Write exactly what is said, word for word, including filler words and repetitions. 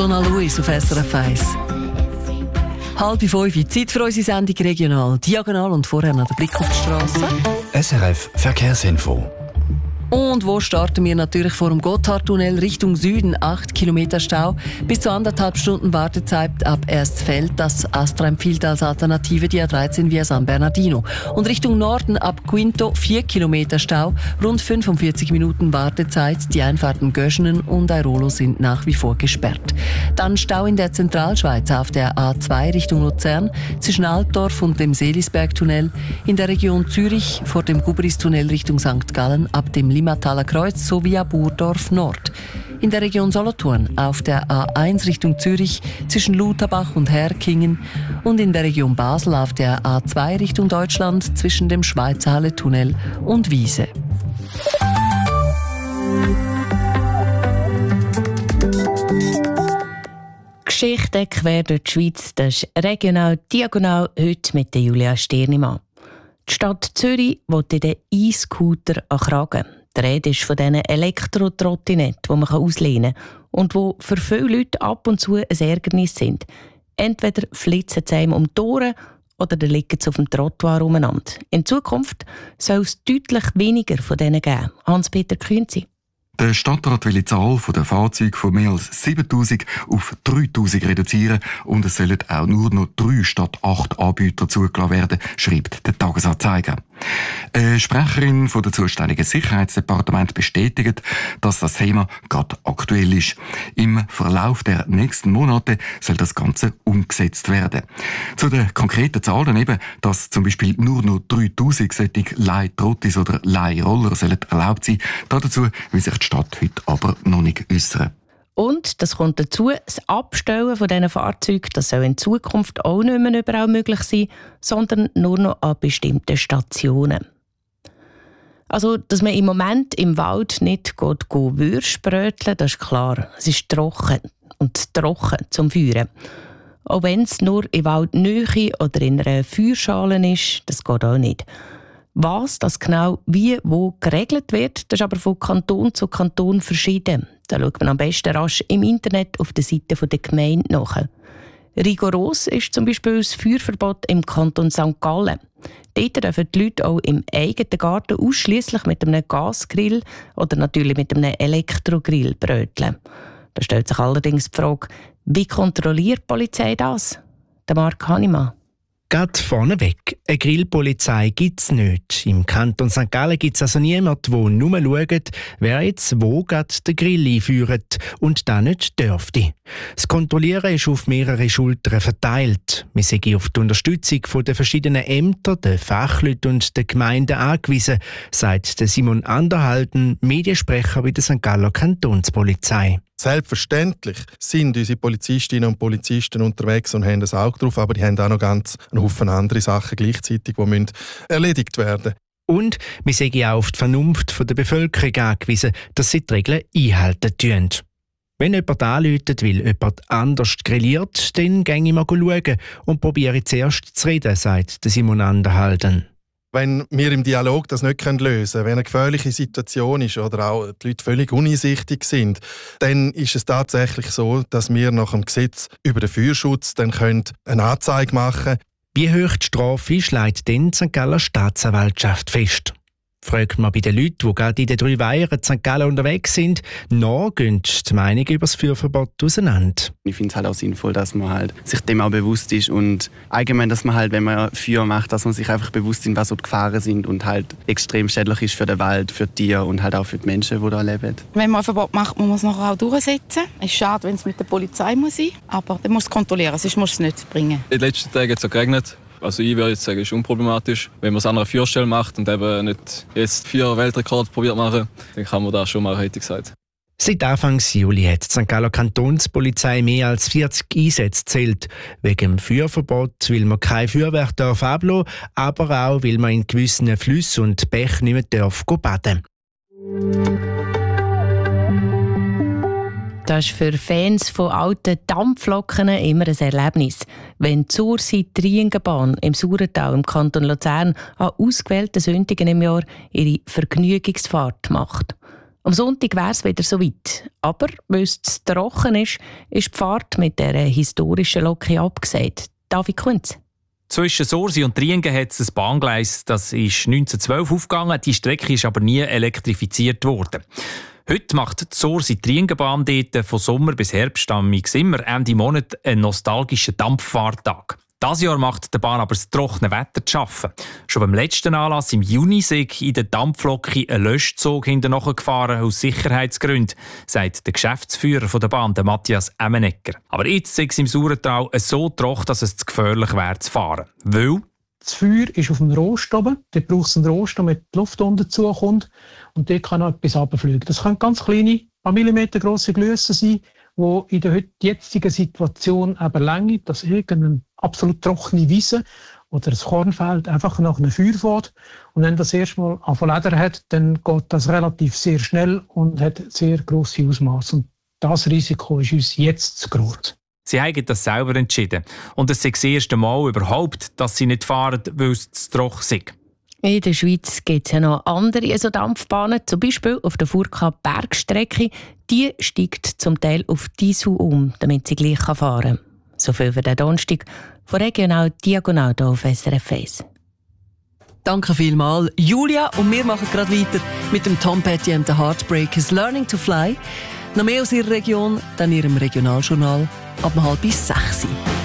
Donna Luis auf S R F eins. Halb fünf, Zeit für unsere Sendung regional, diagonal und vorher noch der Blick auf die Straße. S R F Verkehrsinfo. Und wo starten wir? Natürlich vor dem Gotthardtunnel Richtung Süden. acht Kilometer Stau. Bis zu anderthalb Stunden Wartezeit ab Erstfeld. Das Astra empfiehlt als Alternative die A dreizehn via San Bernardino. Und Richtung Norden ab Quinto vier Kilometer Stau. Rund fünfundvierzig Minuten Wartezeit. Die Einfahrten Göschenen und Airolo sind nach wie vor gesperrt. Dann Stau in der Zentralschweiz auf der A zwei Richtung Luzern. Zwischen Altdorf und dem Seelisbergtunnel. In der Region Zürich vor dem Gubristunnel Richtung Sankt Gallen ab dem Limmataler Kreuz sowie ab Burdorf Nord. In der Region Solothurn auf der A eins Richtung Zürich zwischen Lutherbach und Herkingen und in der Region Basel auf der A zwei Richtung Deutschland zwischen dem Schweizerhalle-Tunnel und Wiese. Geschichte quer durch die Schweiz, das ist regional diagonal heute mit der Julia Stirnimann. Die Stadt Zürich will den E-Scooter an Kragen. Die Rede ist von diesen Elektro-Trottinetten, die man auslehnen kann und die für viele Leute ab und zu ein Ärgernis sind. Entweder flitzen sie einem um die Ohren oder dann liegen sie auf dem Trottoir umeinander. In Zukunft soll es deutlich weniger von denen geben. Hans-Peter Künzi. Der Stadtrat will die Zahl der Fahrzeuge von mehr als siebentausend auf dreitausend reduzieren und es sollen auch nur noch drei statt acht Anbieter zugelassen werden, schreibt der Tagesanzeiger. Eine Sprecherin von der zuständigen Sicherheitsdepartement bestätigt, dass das Thema gerade aktuell ist. Im Verlauf der nächsten Monate soll das Ganze umgesetzt werden. Zu den konkreten Zahlen eben, dass zum Beispiel nur noch dreitausend solche Leihtrottis oder Leihroller sollen erlaubt sein. Dazu will sich die Stadt heute aber noch nicht äußern. Und das kommt dazu, das Abstellen von diesen Fahrzeugen, das soll in Zukunft auch nicht mehr überall möglich sein, sondern nur noch an bestimmten Stationen. Also, dass man im Moment im Wald nicht geht, geht Würstbröteln, das ist klar. Es ist trocken und trocken zum Feuern. Auch wenn es nur in Waldnähe oder in einer Feuerschale ist, das geht auch nicht. Was das genau wie wo geregelt wird, das ist aber von Kanton zu Kanton verschieden. Da schaut man am besten rasch im Internet auf der Seite der Gemeinde nach. Rigoros ist zum Beispiel das Feuerverbot im Kanton Sankt Gallen. Dort dürfen die Leute auch im eigenen Garten ausschliesslich mit einem Gasgrill oder natürlich mit einem Elektrogrill bröteln. Da stellt sich allerdings die Frage, wie kontrolliert die Polizei das? Der Marc Hannemann. Gerade vorneweg, eine Grillpolizei gibt es nicht. Im Kanton Sankt Gallen gibt es also niemanden, der nur schaut, wer jetzt wo gerade den Grill einführt und das nicht dürfte. Das Kontrollieren ist auf mehrere Schultern verteilt. Wir sind auf die Unterstützung der verschiedenen Ämter, der Fachleute und der Gemeinden angewiesen, sagt Simon Anderhalden, Mediensprecher bei der Sankt Galler Kantonspolizei. Selbstverständlich sind unsere Polizistinnen und Polizisten unterwegs und haben ein Auge drauf, aber die haben auch noch ganz einen Haufen andere Sachen gleichzeitig, die müssen erledigt werden. Und wir sind auch auf die Vernunft der Bevölkerung angewiesen, dass sie die Regeln einhalten tun. Wenn jemand anläutet, weil jemand anders grilliert, dann gehe ich mal schauen und probiere zuerst zu reden, sagt Simon Anderhalden. Wenn wir im Dialog das nicht lösen können, wenn eine gefährliche Situation ist oder auch die Leute völlig uneinsichtig sind, dann ist es tatsächlich so, dass wir nach dem Gesetz über den Feuerschutz dann eine Anzeige machen können. Wie hoch die Strafe ist, legt dann die Sankt Galler Staatsanwaltschaft fest. Fragt man bei den Leuten, die gerade in den drei Weihern in Sankt Gallen unterwegs sind, noch gehen die Meinungen über das Feuerverbot auseinander. Ich finde es halt auch sinnvoll, dass man halt sich dem auch bewusst ist und allgemein, dass man halt, wenn man Feuer macht, dass man sich einfach bewusst ist, was so die Gefahren sind und halt extrem schädlich ist für den Wald, für die Tiere und halt auch für die Menschen, die da leben. Wenn man ein Verbot macht, muss man es nachher auch durchsetzen. Es ist schade, wenn es mit der Polizei muss sein, aber man muss es kontrollieren, sonst muss es nicht bringen. In den letzten Tagen hat es auch geregnet. Also ich würde jetzt sagen, es ist unproblematisch. Wenn man es an einer Feuerstelle macht und eben nicht jetzt vier Weltrekord probiert machen, dann kann man das schon mal heute gesagt. Seit Anfang Juli hat die Sankt Galler Kantonspolizei mehr als vierzig Einsätze gezählt. Wegen dem Feuerverbot will man kein Feuerwerk ablassen, aber auch weil man in gewissen Flüssen und Bächen nicht mehr darf baden. Das ist für Fans von alten Dampfloken immer ein Erlebnis, wenn die Sursi-Triengenbahn im Sauertal im Kanton Luzern an ausgewählten Sonntagen im Jahr ihre Vergnügungsfahrt macht. Am Sonntag wäre es wieder soweit. Aber weil es zu trocken ist, ist die Fahrt mit dieser historischen Lok abgesagt. David Kunz. Zwischen Sorsi und Triengen hat es ein Bahngleis, das ist neunzehnhundertzwölf aufgegangen. Die Strecke ist aber nie elektrifiziert worden. Heute macht die Sorsi-Triengenbahn dort von Sommer bis Herbst am immer Ende Monat einen nostalgischen Dampffahrtag. Dieses Jahr macht die Bahn aber das trockene Wetter zu schaffen. Schon beim letzten Anlass im Juni sei in der Dampflok ein Löschzug hinterher gefahren aus Sicherheitsgründen, sagt der Geschäftsführer der Bahn, der Matthias Emmenegger. Aber jetzt sei es im Sauertal so trocken, dass es zu gefährlich wäre zu fahren. Weil das Feuer ist auf dem Rost oben. Dort braucht es einen Rost, damit die Luft unten zukommt. Und dort kann noch etwas runterfliegen. Das können ganz kleine, ein Millimeter grosse Glösse sein, die in der jetzigen Situation eben länger, dass irgendeine absolut trockene Wiese oder ein Kornfeld einfach nach einem Feuer fährt. Und wenn das erstmal anfangen Leder hat, dann geht das relativ sehr schnell und hat sehr grosse Ausmaße. Und das Risiko ist uns jetzt zu groß. Sie haben das selber entschieden. Und es ist das erste Mal überhaupt, dass sie nicht fahren, weil es zu trocken ist. In der Schweiz gibt es ja noch andere so Dampfbahnen, zum Beispiel auf der Furka-Bergstrecke. Die steigt zum Teil auf Diesel um, damit sie gleich fahren kann. So viel für den Donnerstag von Regional Diagonal hier auf S R F eins. Danke vielmals, Julia. Und wir machen gerade weiter mit dem Tom Petty and the Heartbreakers «Learning to Fly». Noch mehr aus ihrer Region, dann in ihrem Regionaljournal ab halb bis sechs.